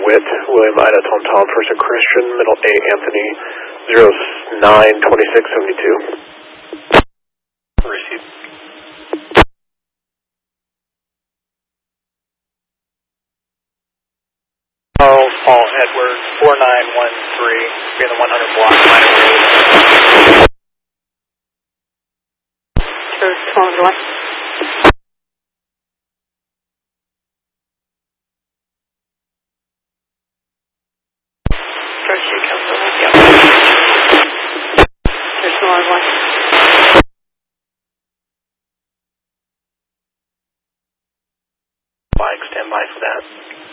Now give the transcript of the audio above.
Witt, William Ida, Tom Tom, First and Christian, middle A, Anthony, 092672. Receive. Charles Paul Edward, 4913, be in the 100 block, minor road. Church, 12 1. Church, you come from with you. Church, 12 1. Mike, stand by for that.